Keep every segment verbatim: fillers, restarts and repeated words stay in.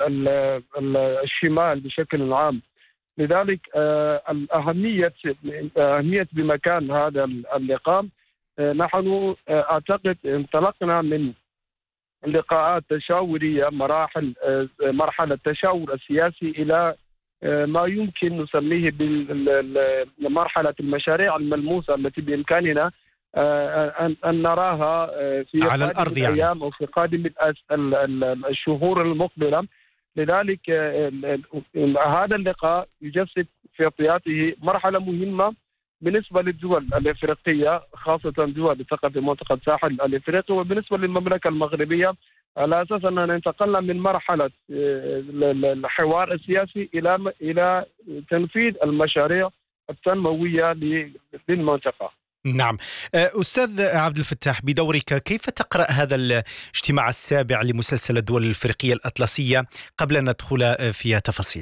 الشمال بشكل عام. لذلك الأهمية أهمية بمكان هذا اللقاء، نحن أعتقد انطلقنا من لقاءات تشاورية، مراحل مرحلة التشاور السياسي، إلى ما يمكن نسميه بمرحلة المشاريع الملموسة التي بإمكاننا أن نراها في على الأرض يعني، الأيام أو في قادم الشهور المقبلة. لذلك هذا اللقاء يجسد في اعطياته مرحلة مهمة بالنسبة للدول الإفريقية، خاصة دول ثقافة منطقة الساحل الإفريقي، وبالنسبة للمملكة المغربية، على أساس أننا انتقلنا من مرحلة الحوار السياسي إلى إلى تنفيذ المشاريع التنموية للمنطقة. نعم. أستاذ عبد الفتاح، بدورك كيف تقرأ هذا الاجتماع السابع لمسلسل الدول الإفريقية الأطلسية قبل أن ندخل فيها تفاصيل؟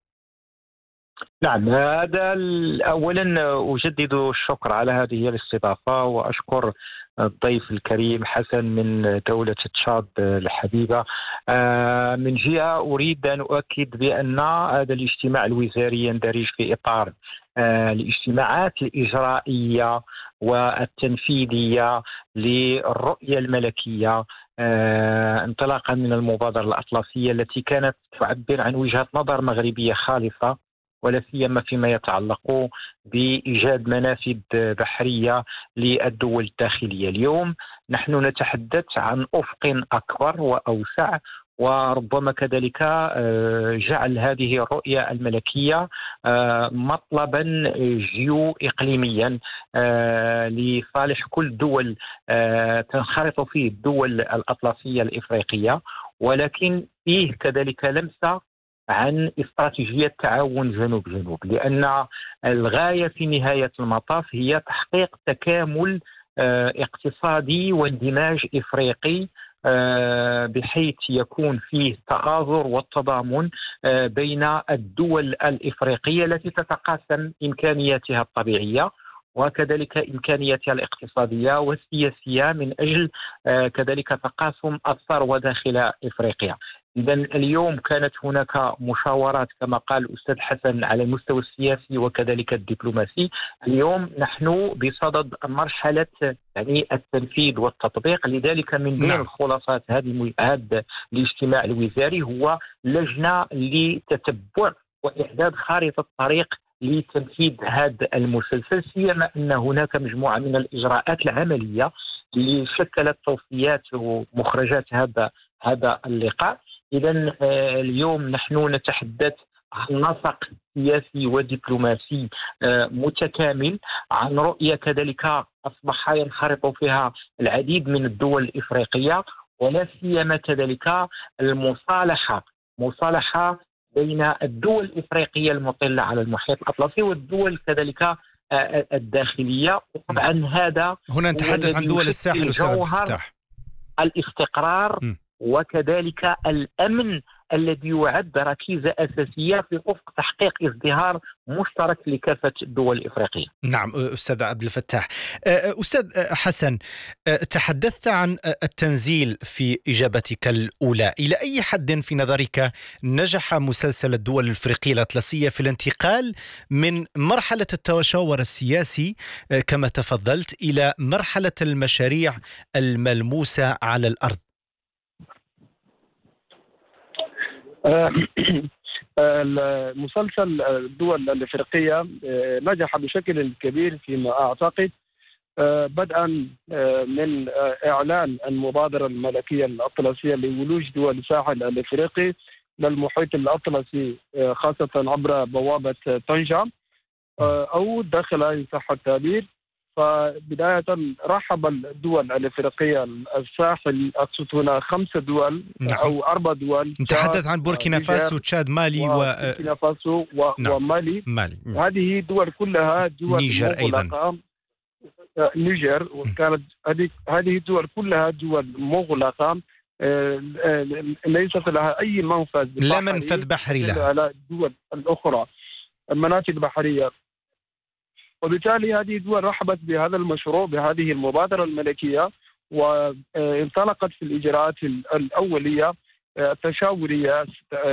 نعم، هذا أولا أجدد الشكر على هذه الاستضافة، وأشكر الضيف الكريم حسن من دولة تشاد الحبيبة. من جهة أريد أن أؤكد بأن هذا الاجتماع الوزاري يندرج في إطار الاجتماعات الإجرائية والتنفيذية للرؤية الملكية، انطلاقا من المبادرة الأطلسية التي كانت تعبر عن وجهة نظر مغربية خالصة، ولا سيما فيما يتعلق بإيجاد منافذ بحرية للدول الداخلية. اليوم نحن نتحدث عن أفق أكبر وأوسع، وربما كذلك جعل هذه الرؤية الملكية مطلبا جيو إقليميا لصالح كل دول تنخرط فيه الدول الأطلسية الإفريقية، ولكن فيه كذلك لمسة عن استراتيجية تعاون جنوب جنوب، لأن الغاية في نهاية المطاف هي تحقيق تكامل اقتصادي واندماج إفريقي، بحيث يكون فيه تآزر والتضامن بين الدول الإفريقية التي تتقاسم إمكانياتها الطبيعية وكذلك إمكانياتها الاقتصادية والسياسية من أجل كذلك تقاسم الثروة داخل إفريقيا. إذا اليوم كانت هناك مشاورات كما قال الأستاذ حسن على المستوى السياسي وكذلك الدبلوماسي. اليوم نحن بصدد مرحلة يعني التنفيذ والتطبيق. لذلك من بين نعم. الخلاصات هذه هذا الاجتماع الوزاري هو لجنة لتتبع وإعداد خارطة طريق لتنفيذ هذا المسلسل، سيما أن هناك مجموعة من الإجراءات العملية اللي شكلت توصيات ومخرجات هذا هذا اللقاء. إذا اليوم نحن نتحدث عن نسق سياسي ودبلوماسي متكامل، عن رؤية كذلك أصبح ينخرط فيها العديد من الدول الإفريقية، ولا سيما كذلك المصالحة مصالحة بين الدول الإفريقية المطلة على المحيط الأطلسي والدول كذلك الداخلية. وطبعا هذا هنا نتحدث عن دول الساحل أستاذ عبد الفتاح، الاستقرار م. وكذلك الأمن الذي يعد ركيزة أساسية في أفق تحقيق ازدهار مشترك لكافة الدول الإفريقية. نعم أستاذ عبد الفتاح. أستاذ حسن، تحدثت عن التنزيل في إجابتك الأولى. إلى أي حد في نظرك نجح مسلسل الدول الإفريقية الأطلسية في الانتقال من مرحلة التشاور السياسي كما تفضلت إلى مرحلة المشاريع الملموسة على الأرض؟ مسلسل الدول الإفريقية نجح بشكل كبير فيما أعتقد، بدءا من إعلان المبادرة الملكية الأطلسية لولوج دول الساحل الإفريقي للمحيط الأطلسي، خاصة عبر بوابة طنجة أو داخل إن صح التعبير. فبداية رحب الدول الإفريقية الساحل، أقصد هنا خمس دول نعم. أو أربع دول. نتحدث عن بوركينا فاسو، تشاد، مالي و... بوركينا فاسو و... نعم. ومالي. مالي. هذه دول كلها دول نيجر أيضا. نيجر، وكانت هذه هذه الدول كلها دول مغلقة، ليست لها أي منفذ، لا منفذ بحري لها على الدول الأخرى المنافذ البحرية. وبالتالي هذه الدول رحبت بهذا المشروع، بهذه المبادرة الملكية، وانطلقت في الإجراءات الأولية التشاورية